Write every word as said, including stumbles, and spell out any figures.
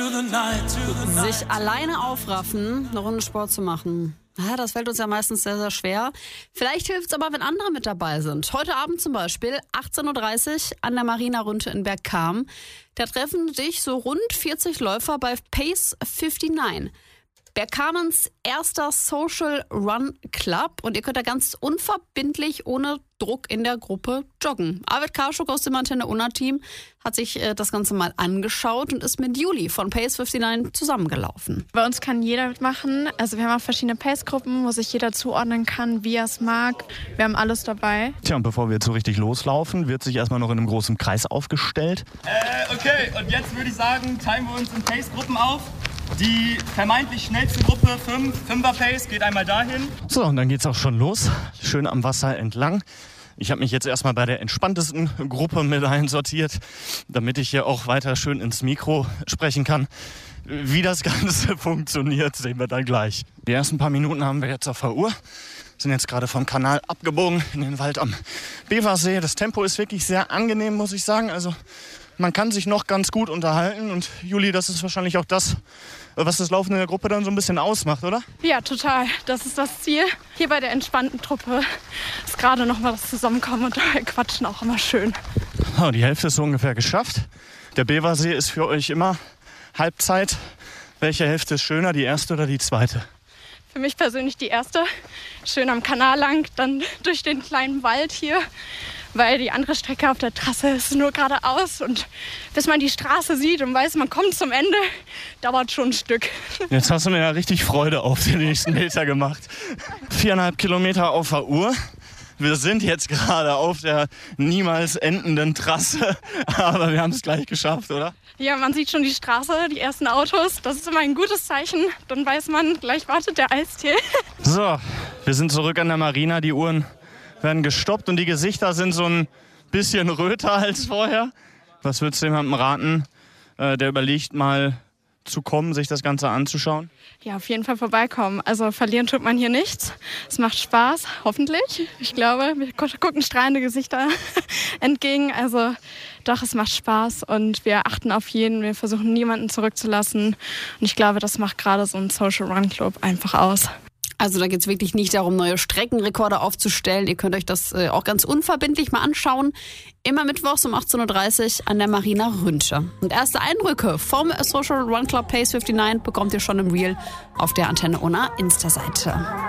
Sich alleine aufraffen, eine Runde Sport zu machen. Ja, das fällt uns ja meistens sehr, sehr schwer. Vielleicht hilft es aber, wenn andere mit dabei sind. Heute Abend zum Beispiel, achtzehn Uhr dreißig an der Marina Rünte in Bergkamen. Da treffen sich so rund vierzig Läufer bei Pace neunundfünfzig. Bergkamens erster Social Run Club und ihr könnt da ganz unverbindlich, ohne Druck in der Gruppe joggen. Arvid Karschuk aus dem Antenne Unna Team hat sich äh, das Ganze mal angeschaut und ist mit Juli von Pace neunundfünfzig zusammengelaufen. Bei uns kann jeder mitmachen. Also wir haben auch verschiedene Pace-Gruppen, wo sich jeder zuordnen kann, wie er es mag. Wir haben alles dabei. Tja, und bevor wir jetzt so richtig loslaufen, wird sich erstmal noch in einem großen Kreis aufgestellt. Äh, okay, und jetzt würde ich sagen, teilen wir uns in Pace-Gruppen auf. Die vermeintlich schnellste Gruppe, fünf, Fünfer-Pace, geht einmal dahin. So, und dann geht's auch schon los. Schön am Wasser entlang. Ich habe mich jetzt erstmal bei der entspanntesten Gruppe mit einsortiert, damit ich hier auch weiter schön ins Mikro sprechen kann. Wie das Ganze funktioniert, sehen wir dann gleich. Die ersten paar Minuten haben wir jetzt auf der Uhr. Sind jetzt gerade vom Kanal abgebogen in den Wald am Beversee. Das Tempo ist wirklich sehr angenehm, muss ich sagen. Also man kann sich noch ganz gut unterhalten. Und Juli, das ist wahrscheinlich auch das, was das Laufen in der Gruppe dann so ein bisschen ausmacht, oder? Ja, total. Das ist das Ziel. Hier bei der entspannten Truppe ist gerade noch mal das Zusammenkommen und dabei quatschen auch immer schön. Oh, die Hälfte ist so ungefähr geschafft. Der Beversee ist für euch immer Halbzeit. Welche Hälfte ist schöner, die erste oder die zweite? Für mich persönlich die erste. Schön am Kanal lang, dann durch den kleinen Wald hier. Weil die andere Strecke auf der Trasse ist nur geradeaus. Und bis man die Straße sieht und weiß, man kommt zum Ende, dauert schon ein Stück. Jetzt hast du mir ja richtig Freude auf den nächsten Meter gemacht. Viereinhalb Kilometer auf der Uhr. Wir sind jetzt gerade auf der niemals endenden Trasse. Aber wir haben es gleich geschafft, oder? Ja, man sieht schon die Straße, die ersten Autos. Das ist immer ein gutes Zeichen. Dann weiß man, gleich wartet der Eistee. So, wir sind zurück an der Marina. Die Uhren werden gestoppt und die Gesichter sind so ein bisschen röter als vorher. Was würdest du jemandem raten, äh, der überlegt mal zu kommen, sich das Ganze anzuschauen? Ja, auf jeden Fall vorbeikommen. Also verlieren tut man hier nichts. Es macht Spaß, hoffentlich. Ich glaube, wir gucken strahlende Gesichter entgegen. Also doch, es macht Spaß und wir achten auf jeden. Wir versuchen niemanden zurückzulassen. Und ich glaube, das macht gerade so ein Social Run Club einfach aus. Also da geht es wirklich nicht darum, neue Streckenrekorde aufzustellen. Ihr könnt euch das äh, auch ganz unverbindlich mal anschauen. Immer mittwochs um achtzehn Uhr dreißig an der Marina Rünte. Und erste Eindrücke vom Social Run Club Pace neunundfünfzig bekommt ihr schon im Reel auf der Antenne Unna Insta-Seite.